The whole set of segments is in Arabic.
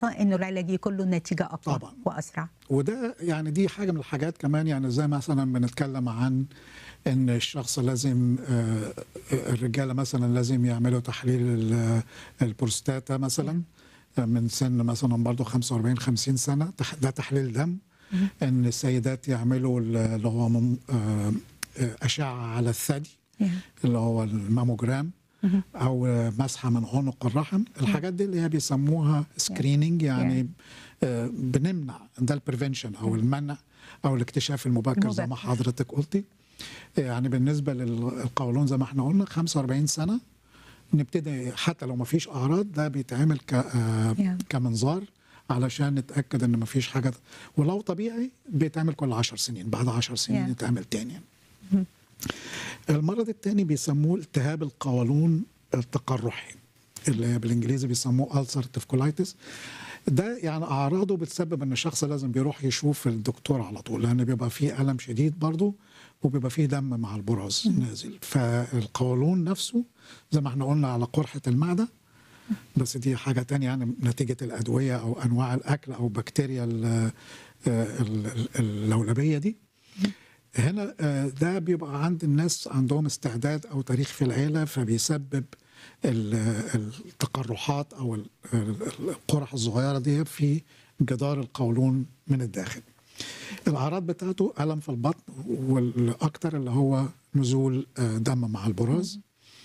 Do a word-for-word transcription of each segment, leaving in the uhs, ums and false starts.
انه العلاج يكون له نتيجه اقوى طبعا. واسرع. وده يعني دي حاجه من الحاجات كمان، يعني زي مثلا بنتكلم عن ان الشخص لازم آه، الرجاله مثلا لازم يعملوا تحليل ال- البروستاتا مثلا من سن مثلا برضه خمسة وأربعين خمسين سنه، تح- ده تحليل دم. ان السيدات يعملوا اللي هو من- آه، آه، اشعه على الثدي Yeah. اللي هو الماموجرام، او مسحه من عنق الرحم. الحاجات دي اللي هي بيسموها سكريننج، يعني آه، بنمنع، ده البريفنشن او المنع او الاكتشاف المبكر زي ما المبكر. حضرتك قلتي. يعني بالنسبه للقولون زي ما احنا قلنا خمسة وأربعين سنه نبتدي، حتى لو ما فيش اعراض ده بيتعمل ك آه، Yeah. كمنظار علشان نتاكد ان ما فيش حاجه، ولو طبيعي بيتعمل كل عشر سنين، بعد عشر سنين Yeah. يتعمل تاني. المرض الثاني بيسموه التهاب القولون التقرحي، اللي هي بالانجليزي بيسموه ulcerative colitis. ده يعني اعراضه بتسبب ان الشخص لازم بيروح يشوف الدكتور على طول، لان بيبقى فيه الم شديد برضه، وبيبقى فيه دم مع البراز نازل. فالقولون نفسه زي ما احنا قلنا على قرحه المعده، بس دي حاجه تانية، يعني نتيجه الادويه او انواع الاكل او بكتيريا ال- ال- اللولبيه دي. هنا آه، ده بيبقى عند الناس عندهم استعداد او تاريخ في العيله، فبيسبب ال- التقرحات او ال- ال- القرح الصغيره دي في جدار القولون من الداخل. الاعراض بتاعته الم في البطن، والاكثر اللي هو نزول آه، دم مع البراز.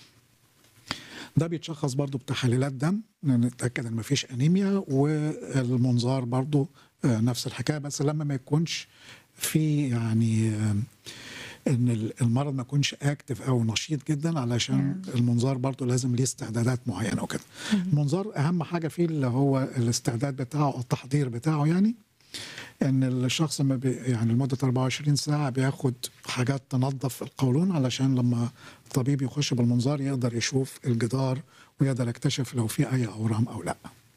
ده بيتشخص برضو بتحاليلات دم نتاكد ان مفيش انيميا، والمنظار برضو آه، نفس الحكايه، بس لما ما يكونش في يعني آه، ان المرض ما يكونش اكتف او نشيط جدا، علشان المنظار برضو لازم ليه استعدادات معينه وكده. المنظار اهم حاجه فيه اللي هو الاستعداد بتاعه او التحضير بتاعه، يعني ان الشخص ما بي يعني لمده أربعة وعشرين ساعه بياخد حاجات تنظف القولون، علشان لما الطبيب يخش بالمنظار يقدر يشوف الجدار ويقدر يكتشف لو في اي اورام او لا.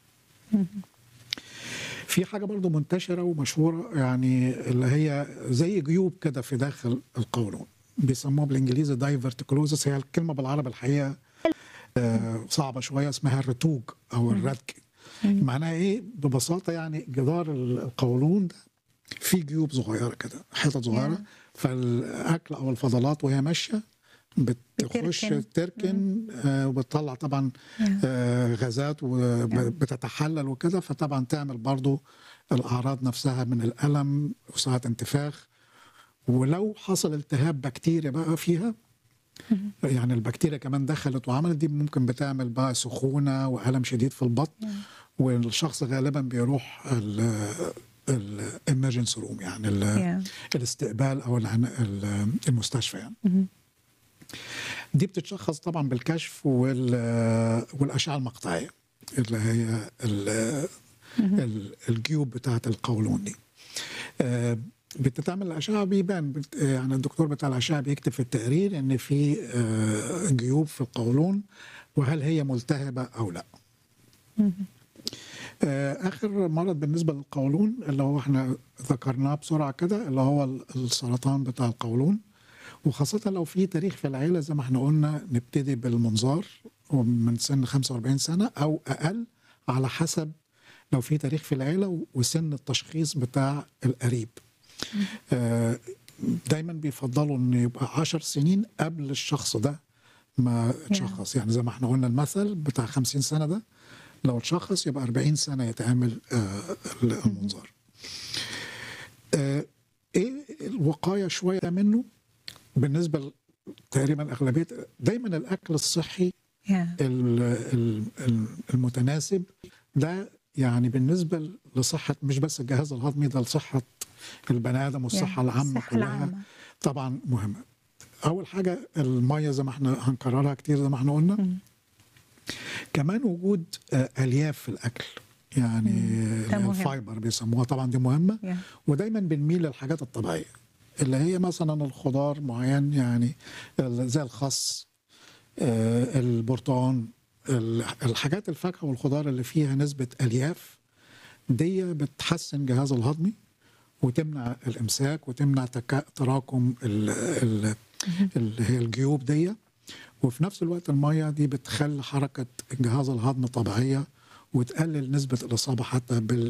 في حاجه برضو منتشره ومشهوره، يعني اللي هي زي جيوب كده في داخل القولون، بيسموها بالانجليزي دايفرتيكلوزس. هي الكلمه بالعربي الحقيقه آه، صعبه شويه، اسمها الرتوج او الردك. معناها ايه ببساطه؟ يعني جدار القولون ده فيه جيوب صغيره كده، حتت صغيره، فالاكل او الفضلات وهي ماشيه بتخش بتركن. تركن آه، وبتطلع طبعا آه، غازات وبتتحلل وكده، فطبعا تعمل برضو الاعراض نفسها من الالم وساعات انتفاخ. ولو حصل التهاب بكتيريا بقى فيها، يعني البكتيريا كمان دخلت وعملت دي، ممكن بتعمل بقى سخونه والم شديد في البطن، والشخص غالبا بيروح الامرجنسي روم، يعني ال- الاستقبال او العن- ال- المستشفى يعني. دي بتتشخص طبعا بالكشف وال- والاشعه المقطعيه، اللي هي ال- ال- الجيوب بتاعه القولون دي. آه، بتتعمل الاشعه بيبان، بت- يعني الدكتور بتاع الاشعه بيكتب في التقرير ان في آه، جيوب في القولون، وهل هي ملتهبه او لا. آه، اخر مرض بالنسبه للقولون اللي هو احنا ذكرناه بسرعه كده، اللي هو السرطان بتاع القولون، وخاصه لو في تاريخ في العيله زي ما احنا قلنا نبتدي بالمنظار ومن سن خمسة وأربعين سنه او اقل، على حسب لو في تاريخ في العيله وسن التشخيص بتاع القريب. آه، دايما بيفضلوا ان يبقى عشر سنين قبل الشخص ده ما اتشخص. يعني زي ما احنا قلنا المثل بتاع خمسين سنه ده، لو اتشخص يبقى أربعين سنه يتعمل آه، المنظار. آه، ايه الوقايه شويه منه بالنسبه ل- تقريبا اغلبيه دايما الاكل الصحي Yeah. ال- ال- ال- المتناسب ده، يعني بالنسبه لصحه مش بس الجهاز الهضمي، ده لصحه البني ادم والصحه Yeah. العامه الصحة كلها العامة. طبعا مهمه. اول حاجه الميه زي ما احنا هنكررها كتير زي ما احنا قلنا. كمان وجود آه، الياف في الاكل، يعني ده مهم. الفايبر بيسموها، طبعا دي مهمه. Yeah. ودايما بنميل للحاجات الطبيعيه اللي هي مثلا الخضار معين، يعني زي الخس، آه، البرتقال، ال- الحاجات الفاكهه والخضار اللي فيها نسبه الياف دي بتحسن الجهاز الهضمي وتمنع الامساك وتمنع تكا- تراكم ال- ال- اللي هي الجيوب دي. وفي نفس الوقت الميه دي بتخلي حركه الجهاز الهضمي طبيعيه وتقلل نسبه الاصابه حتى بال